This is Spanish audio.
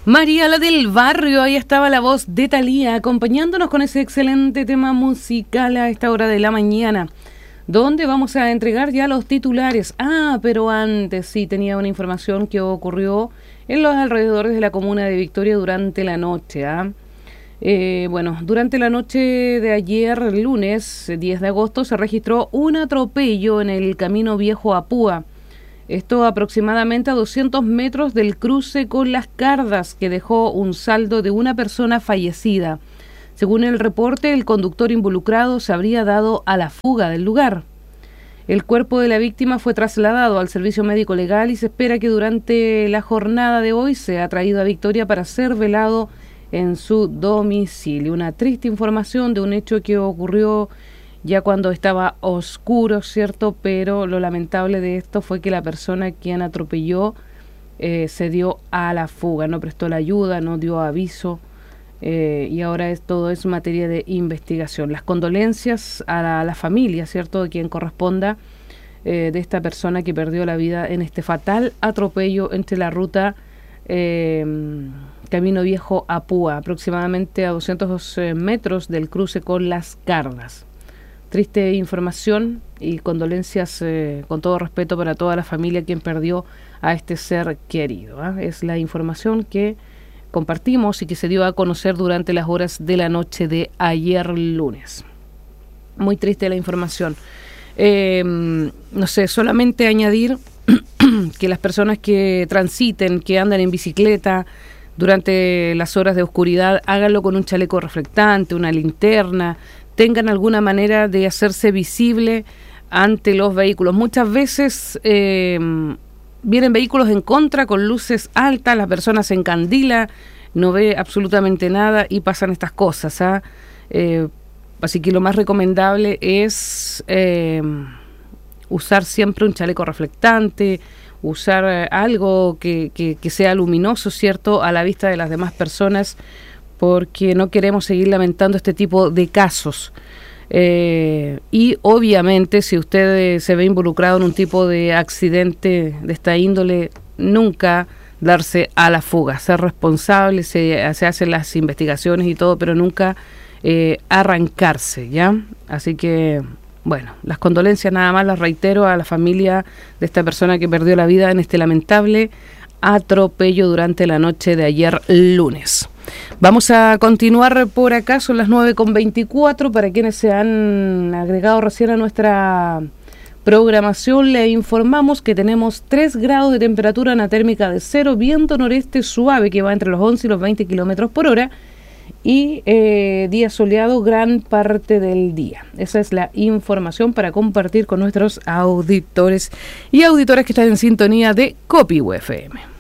María, la del barrio, ahí estaba la voz de Thalía, acompañándonos con ese excelente tema musical a esta hora de la mañana, donde vamos a entregar ya los titulares. Pero antes sí tenía una información que ocurrió en los alrededores de la comuna de Victoria durante la noche. Durante la noche de ayer, lunes 10 de agosto, se registró un atropello en el Camino Viejo a Púa. Esto aproximadamente a 200 metros del cruce con Las Cardas, que dejó un saldo de una persona fallecida. Según el reporte, el conductor involucrado se habría dado a la fuga del lugar. El cuerpo de la víctima fue trasladado al servicio médico legal y se espera que durante la jornada de hoy sea traído a Victoria para ser velado en su domicilio. Una triste información de un hecho que ocurrió ya cuando estaba oscuro, ¿cierto? Pero lo lamentable de esto fue que la persona quien atropelló se dio a la fuga, no prestó la ayuda, no dio aviso, y ahora todo es materia de investigación. Las condolencias a la familia, ¿cierto?, de quien corresponda, de esta persona que perdió la vida en este fatal atropello entre la ruta Camino Viejo a Púa, aproximadamente a 200 metros del cruce con Las Cardas. Triste información y condolencias con todo respeto para toda la familia quien perdió a este ser querido. Es la información que compartimos y que se dio a conocer durante las horas de la noche de ayer lunes. Muy triste la información. Solamente añadir que las personas que transiten, que andan en bicicleta durante las horas de oscuridad, háganlo con un chaleco reflectante, una linterna, tengan alguna manera de hacerse visible ante los vehículos. Muchas veces vienen vehículos en contra con luces altas, la persona se encandila, no ve absolutamente nada y pasan estas cosas. Así que lo más recomendable es usar siempre un chaleco reflectante, usar algo que sea luminoso, ¿cierto?, a la vista de las demás personas, porque no queremos seguir lamentando este tipo de casos. Y obviamente si usted se ve involucrado en un tipo de accidente de esta índole, nunca darse a la fuga, ser responsable, se hacen las investigaciones y todo, pero nunca arrancarse, ¿ya? Así que, bueno, las condolencias nada más las reitero a la familia de esta persona que perdió la vida en este lamentable atropello durante la noche de ayer lunes. Vamos a continuar por acá, son las 9:24. Para quienes se han agregado recién a nuestra programación, le informamos que tenemos 3 grados de temperatura, una térmica de 0, viento noreste suave que va entre los 11 y los 20 kilómetros por hora y día soleado gran parte del día. Esa es la información para compartir con nuestros auditores y auditoras que están en sintonía de Copihue FM.